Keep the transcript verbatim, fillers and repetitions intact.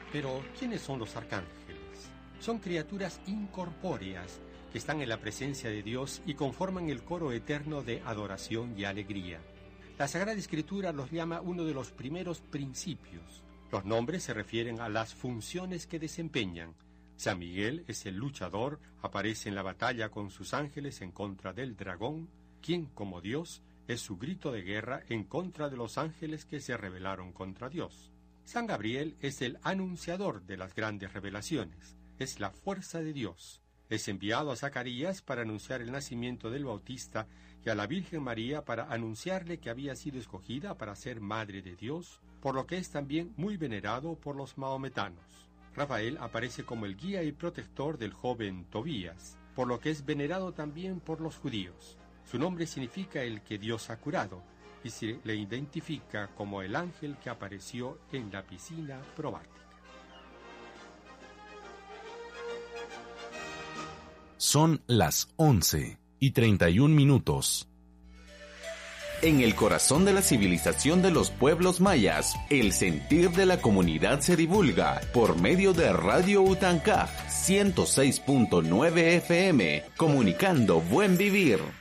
Pero, ¿quiénes son los arcángeles? Son criaturas incorpóreas que están en la presencia de Dios y conforman el coro eterno de adoración y alegría. La Sagrada Escritura los llama uno de los primeros principios. Los nombres se refieren a las funciones que desempeñan. San Miguel es el luchador, aparece en la batalla con sus ángeles en contra del dragón, quien, como Dios, es su grito de guerra en contra de los ángeles que se rebelaron contra Dios. San Gabriel es el anunciador de las grandes revelaciones, es la fuerza de Dios. Es enviado a Zacarías para anunciar el nacimiento del Bautista y a la Virgen María para anunciarle que había sido escogida para ser Madre de Dios, por lo que es también muy venerado por los maometanos. Rafael aparece como el guía y protector del joven Tobías, por lo que es venerado también por los judíos. Su nombre significa el que Dios ha curado, y se le identifica como el ángel que apareció en la piscina probática. Son las once y treinta y un minutos. En el corazón de la civilización de los pueblos mayas, el sentir de la comunidad se divulga por medio de Radio Utancaj ciento seis punto nueve F M, comunicando buen vivir.